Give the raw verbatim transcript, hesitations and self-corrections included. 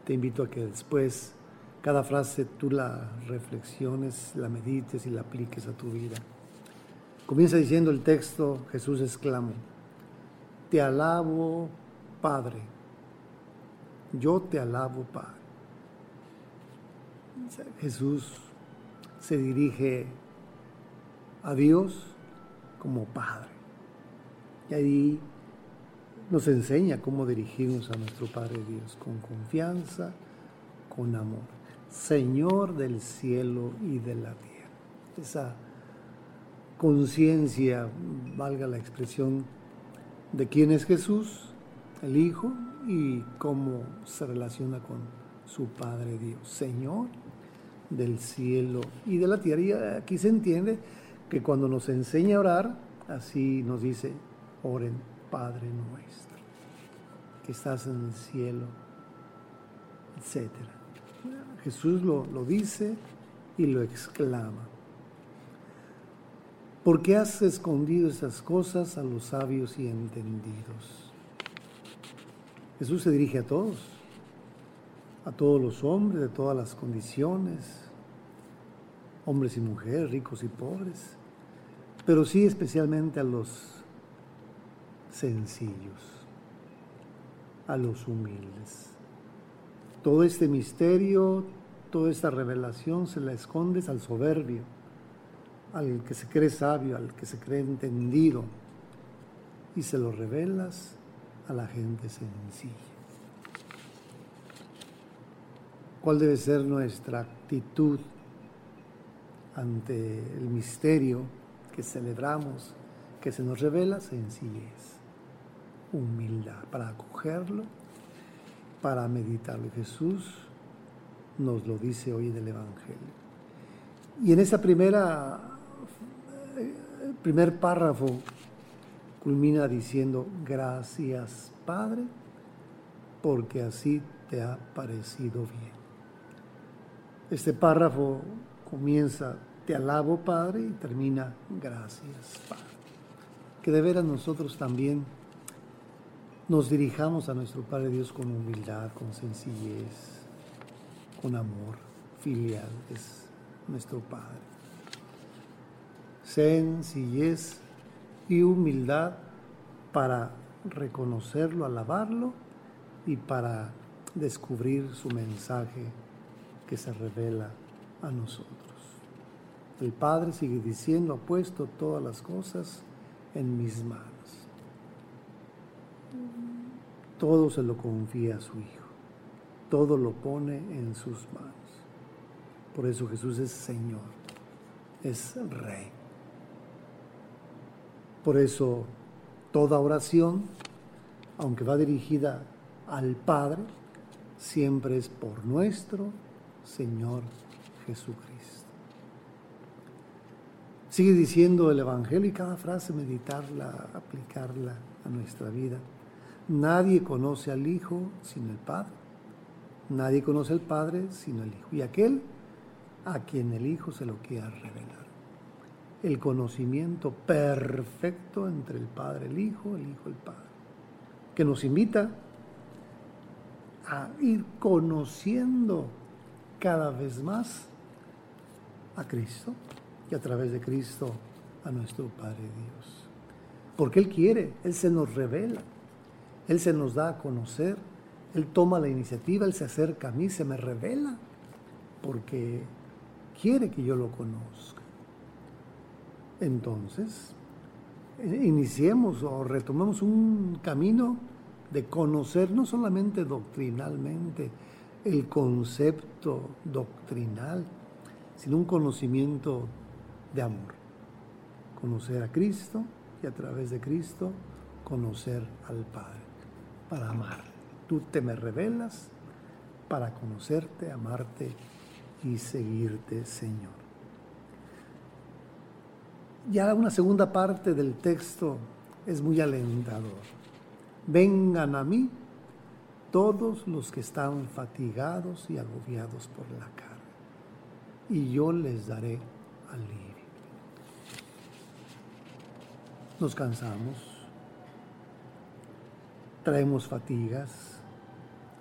Te invito a que después cada frase tú la reflexiones, la medites y la apliques a tu vida. Comienza diciendo el texto, Jesús exclamó: te alabo, Padre. Yo te alabo, Padre. Jesús se dirige a Dios como Padre. Y ahí nos enseña cómo dirigirnos a nuestro Padre Dios, con confianza, con amor. Señor del cielo y de la tierra. Esa conciencia, valga la expresión, de quién es Jesús, el Hijo, y cómo se relaciona con su Padre Dios. Señor del cielo y de la tierra. Y aquí se entiende que cuando nos enseña a orar, así nos dice: oren, Padre nuestro, que estás en el cielo, etcétera. Jesús lo, lo dice y lo exclama. ¿Por qué has escondido esas cosas a los sabios y entendidos? Jesús se dirige a todos, a todos los hombres de todas las condiciones, hombres y mujeres, ricos y pobres, pero sí especialmente a los sencillos, a los humildes. Todo este misterio, toda esta revelación se la escondes al soberbio, al que se cree sabio, al que se cree entendido, y se lo revelas a la gente sencilla. ¿Cuál debe ser nuestra actitud ante el misterio que celebramos, que se nos revela? Sencillez, humildad, para acogerlo, para meditarlo. Jesús nos lo dice hoy en el Evangelio. Y en esa primera, el primer párrafo culmina diciendo: gracias, Padre, porque así te ha parecido bien. Este párrafo comienza: te alabo, Padre, y termina: gracias, Padre. Que de veras nosotros también nos dirijamos a nuestro Padre Dios con humildad, con sencillez, con amor filial. Es nuestro Padre. Sencillez y humildad para reconocerlo, alabarlo y para descubrir su mensaje que se revela a nosotros. El Padre sigue diciendo: ha puesto todas las cosas en mis manos. Todo se lo confía a su Hijo. Todo lo pone en sus manos. Por eso Jesús es Señor, es Rey. Por eso toda oración, aunque va dirigida al Padre, siempre es por nuestro Señor Jesucristo. Sigue diciendo el Evangelio, y cada frase meditarla, aplicarla a nuestra vida. Nadie conoce al Hijo sino el Padre. Nadie conoce al Padre sino el Hijo. Y aquel a quien el Hijo se lo quiera revelar. El conocimiento perfecto entre el Padre, el Hijo, el Hijo, el Padre. Que nos invita a ir conociendo cada vez más a Cristo y a través de Cristo a nuestro Padre Dios. Porque Él quiere, Él se nos revela, Él se nos da a conocer, Él toma la iniciativa, Él se acerca a mí, se me revela, porque quiere que yo lo conozca. Entonces, iniciemos o retomemos un camino de conocer no solamente doctrinalmente el concepto doctrinal, sino un conocimiento de amor. Conocer a Cristo y a través de Cristo conocer al Padre, para amar. Tú te me revelas para conocerte, amarte y seguirte, Señor. Ya una segunda parte del texto es muy alentador. Vengan a mí todos los que están fatigados y agobiados por la carne, y yo les daré alivio. Nos cansamos, traemos fatigas,